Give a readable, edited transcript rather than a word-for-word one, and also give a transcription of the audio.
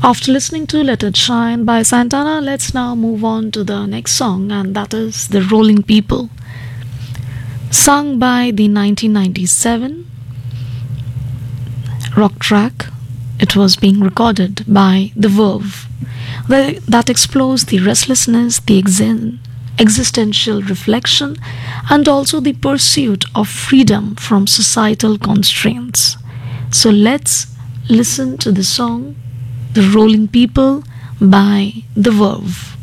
After listening to Let It Shine by Santana, let's now move on to the next song, and that is The Rolling People. Sung by the 1997 rock track, it was being recorded by The Verve. That explores the restlessness, the existential reflection, and also the pursuit of freedom from societal constraints. So let's listen to the song The Rolling People by The Verve.